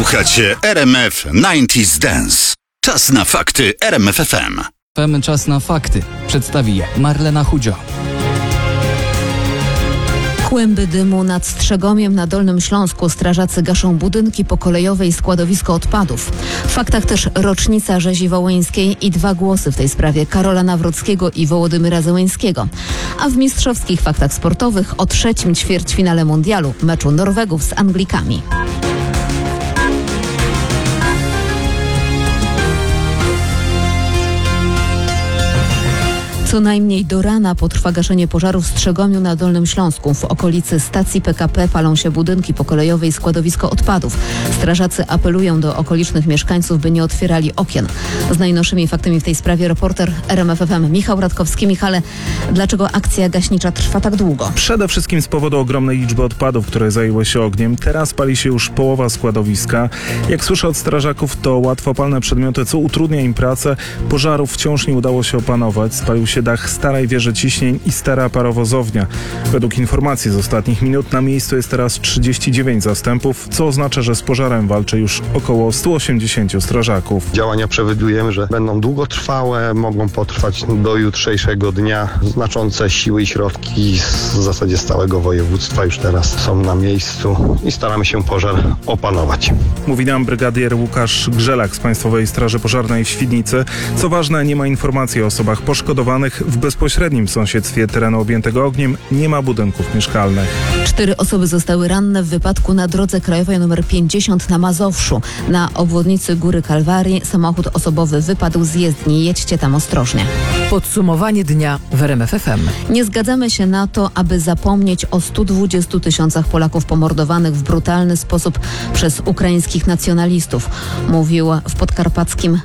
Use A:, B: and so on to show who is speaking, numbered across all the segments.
A: Słuchacie RMF 90s Dance. Czas na fakty RMF FM.
B: Czas na fakty. Przedstawi je Marlena Chudzio.
C: Kłęby dymu nad Strzegomiem na Dolnym Śląsku. Strażacy gaszą budynki pokolejowe i składowisko odpadów. W faktach też rocznica rzezi wołyńskiej i 2 głosy w tej sprawie Karola Nawrockiego i Wołodymyra Zełenskiego. A w mistrzowskich faktach sportowych o 3. ćwierćfinale mundialu, meczu Norwegów z Anglikami. Co najmniej do rana potrwa gaszenie pożaru w Strzegomiu na Dolnym Śląsku. W okolicy stacji PKP palą się budynki pokolejowe i składowisko odpadów. Strażacy apelują do okolicznych mieszkańców, by nie otwierali okien. Z najnowszymi faktami w tej sprawie reporter RMF FM Michał Radkowski. Michale, dlaczego akcja gaśnicza trwa tak długo?
D: Przede wszystkim z powodu ogromnej liczby odpadów, które zajęły się ogniem. Teraz pali się już połowa składowiska. Jak słyszę od strażaków, to łatwopalne przedmioty, co utrudnia im pracę. Pożarów wciąż nie udało się opanować. Spalił się dach starej wieży ciśnień i stara parowozownia. Według informacji z ostatnich minut na miejscu jest teraz 39 zastępów, co oznacza, że z pożarem walczy już około 180 strażaków.
E: Działania przewidujemy, że będą długotrwałe, mogą potrwać do jutrzejszego dnia. Znaczące siły i środki w zasadzie z całego województwa już teraz są na miejscu i staramy się pożar opanować.
D: Mówi nam brygadier Łukasz Grzelak z Państwowej Straży Pożarnej w Świdnicy. Co ważne, nie ma informacji o osobach poszkodowanych. W bezpośrednim sąsiedztwie terenu objętego ogniem nie ma budynków mieszkalnych.
C: 4 osoby zostały ranne w wypadku na drodze krajowej nr 50 na Mazowszu. Na obwodnicy Góry Kalwarii samochód osobowy wypadł z jezdni. Jedźcie tam ostrożnie.
F: Podsumowanie dnia w RMF FM.
C: Nie zgadzamy się na to, aby zapomnieć o 120 000 Polaków pomordowanych w brutalny sposób przez ukraińskich nacjonalistów, mówił w podkarpackim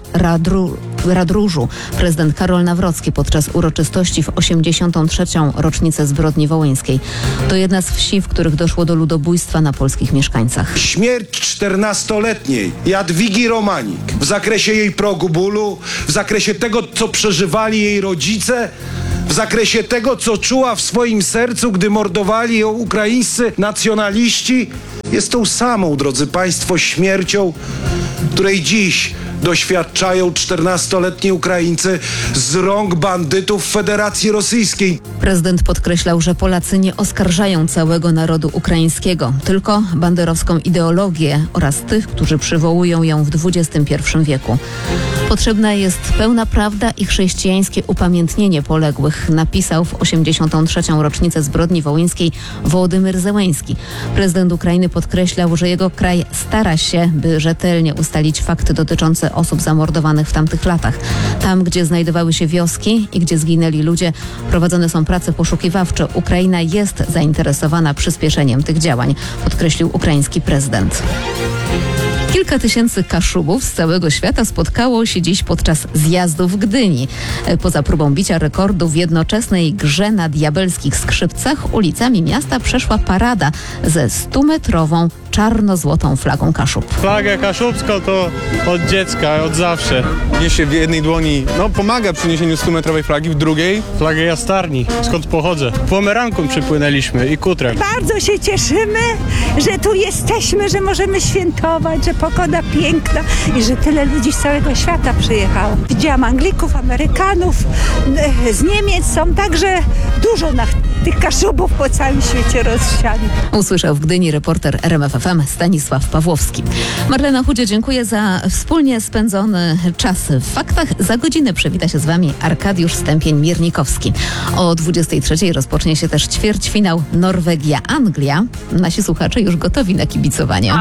C: Radróżu prezydent Karol Nawrocki podczas uroczystości w 83. rocznicę zbrodni wołyńskiej. To jedna z wsi, w których doszło do ludobójstwa na polskich mieszkańcach.
G: Śmierć 14-letniej Jadwigi Romanik w zakresie jej progu bólu, w zakresie tego, co przeżywali jej rodzice, w zakresie tego, co czuła w swoim sercu, gdy mordowali ją ukraińscy nacjonaliści, jest tą samą, drodzy Państwo, śmiercią, której dziś doświadczają 14-letni Ukraińcy z rąk bandytów Federacji Rosyjskiej. Prezydent podkreślał, że Polacy nie oskarżają całego narodu ukraińskiego, tylko banderowską ideologię oraz tych, którzy przywołują ją w XXI wieku. Potrzebna jest pełna prawda i chrześcijańskie upamiętnienie poległych, napisał w 83. rocznicę zbrodni wołyńskiej Wołodymyr Zełenski. Prezydent Ukrainy podkreślał, że jego kraj stara się, by rzetelnie ustalić fakty dotyczące osób zamordowanych w tamtych latach. Tam, gdzie znajdowały się wioski i gdzie zginęli ludzie, prowadzone są prace poszukiwawcze. Ukraina jest zainteresowana przyspieszeniem tych działań, podkreślił ukraiński prezydent. Kilka tysięcy Kaszubów z całego świata spotkało się dziś podczas zjazdu w Gdyni. Poza próbą bicia rekordu w jednoczesnej grze na diabelskich skrzypcach ulicami miasta przeszła parada ze 100-metrową czarno-złotą flagą Kaszub.
H: Flagę kaszubską to od dziecka, od zawsze. Niesie w jednej dłoni, pomaga przy niesieniu 100-metrowej flagi, w drugiej flagę Jastarni, skąd pochodzę. Pomeranką przypłynęliśmy i kutrem.
I: Bardzo się cieszymy, że tu jesteśmy, że możemy świętować, że pogoda piękna i że tyle ludzi z całego świata przyjechało. Widziałam Anglików, Amerykanów, z Niemiec są także dużo tych Kaszubów po całym świecie rozsianych.
C: Usłyszał w Gdyni reporter RMF FM Stanisław Pawłowski. Marlena Chudzio, dziękuję za wspólnie spędzony czas w faktach. Za godzinę przywita się z Wami Arkadiusz Stępień-Miernikowski. O 23:00 rozpocznie się też ćwierćfinał Norwegia-Anglia. Nasi słuchacze już gotowi na kibicowanie.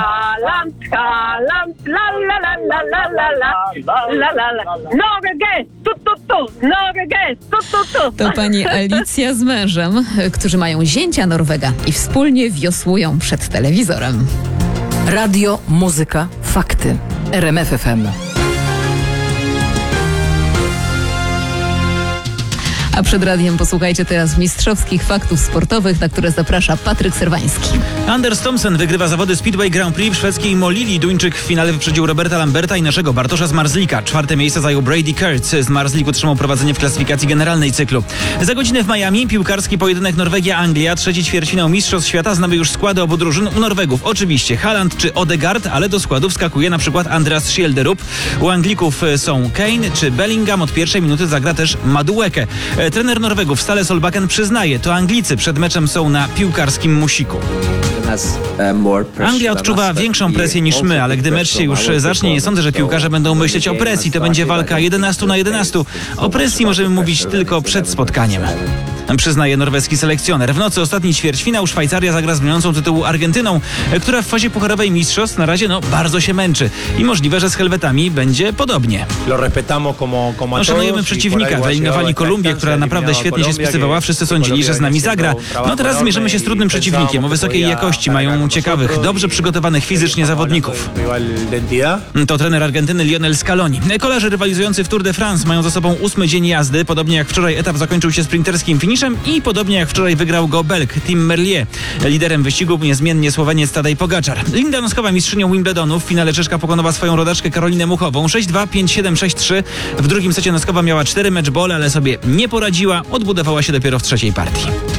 C: To pani Alicja z mężem, którzy mają zięcia Norwega i wspólnie wiosłują przed telewizorem.
F: Radio, muzyka, fakty. RMF FM.
C: A przed radiem posłuchajcie teraz mistrzowskich faktów sportowych, na które zaprasza Patryk Serwański.
J: Anders Thomsen wygrywa zawody Speedway Grand Prix w szwedzkiej Molili. Duńczyk w finale wyprzedził Roberta Lamberta i naszego Bartosza z Marzlika. 4. miejsce zajął Brady Kurtz. Z Marzlik utrzymał prowadzenie w klasyfikacji generalnej cyklu. Za godzinę w Miami piłkarski pojedynek Norwegia-Anglia. 3. ćwierćfinał Mistrzostw Świata. Znamy już składy obu drużyn. U Norwegów oczywiście Haaland czy Odegaard, ale do składu wskakuje na przykład Andreas Schjelderup. U Anglików są Kane czy Bellingham. Od pierwszej minuty zagra też Madueke. Trener Norwegów Stale Solbakken przyznaje, to Anglicy przed meczem są na piłkarskim musiku. Anglia odczuwa większą presję niż my, ale gdy mecz się już zacznie, nie sądzę, że piłkarze będą myśleć o presji. To będzie walka 11 na 11. O presji możemy mówić tylko przed spotkaniem, przyznaje norweski selekcjoner. W nocy ostatni ćwierćfinał Szwajcaria zagra z broniącą tytułu Argentyną, która w fazie pucharowej mistrzostw na razie bardzo się męczy. I możliwe, że z Helwetami będzie podobnie. Szanujemy przeciwnika. Wyeliminowali Kolumbię, która naprawdę świetnie się spisywała. Wszyscy sądzili, że z nami zagra. Teraz zmierzymy się z trudnym przeciwnikiem o wysokiej jakości. Mają ciekawych, dobrze przygotowanych fizycznie zawodników. To trener Argentyny Lionel Scaloni. Kolarze rywalizujący w Tour de France mają za sobą 8. dzień jazdy. Podobnie jak wczoraj etap zakończył się sprinterskim finiszem i podobnie jak wczoraj wygrał go Belg Tim Merlier. Liderem wyścigu niezmiennie Słoweniec Tadej Pogaczar. Linda Noskowa mistrzynią Wimbledonu. W finale Czeszka pokonała swoją rodaczkę Karolinę Muchową 6-2, 5-7, 6-3. W drugim secie Noskowa miała 4 matchbole, ale sobie nie poradziła. Odbudowała się dopiero w trzeciej partii.